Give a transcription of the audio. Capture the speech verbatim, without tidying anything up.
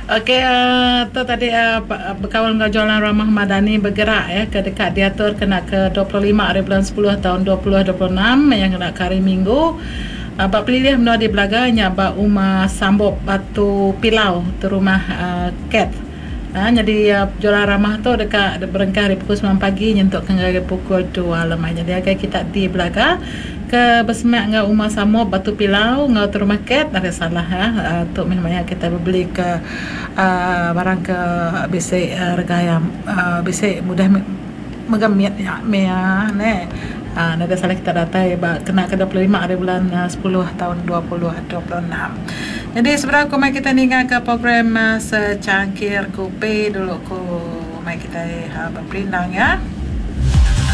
Okey, uh, tu tadi uh, berkawan dengan jualan ramah madani bergerak ya ke dekat diatur kena ke dua puluh lima hari bulan sepuluh tahun dua ribu dua puluh enam yang kena ke hari Minggu. Uh, bak pelilih menua di Belaga nya bak rumah Sambop Batu Pilau tu rumah uh, Cat. Ha, jadi uh, jualan ramah tu dekat berengkah dari pukul sembilan pagi nyentuk ke dari pukul dua lemah. Jadi agak kita di Belaga ke bersemak dengan rumah Samo Batu Pilau dengan tu rumah Cat ada salah ha uh, tu memangnya kita beli ke uh, barang ke bisik uh, rega yang uh, bisik mudah megamiat ya mea ne. Ah, uh, ada salah kita data ya, kena ke dua puluh lima hari bulan uh, sepuluh tahun dua ribu dua puluh enam. Jadi sebenarnya aku mai kita ningan ke program uh, secangkir kopi dulu ku mai kita uh, berperindang ya.